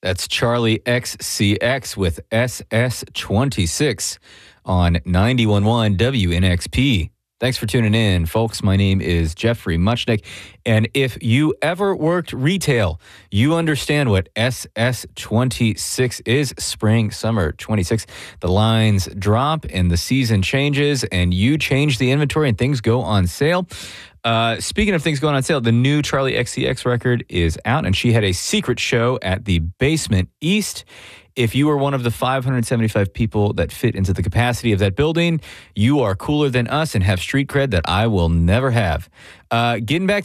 That's Charlie XCX with SS26 on 91.1 WNXP. Thanks for tuning in, folks. My name is Jeffrey Muchnick, and if you ever worked retail, you understand what SS26 is. Spring, summer 26. The lines drop and the season changes, and you change the inventory and things go on sale. Speaking of things going on sale, the new Charlie XCX record is out, and she had a secret show at the Basement East. If you are one of the 575 people that fit into the capacity of that building, you are cooler than us and have street cred that I will never have. Getting back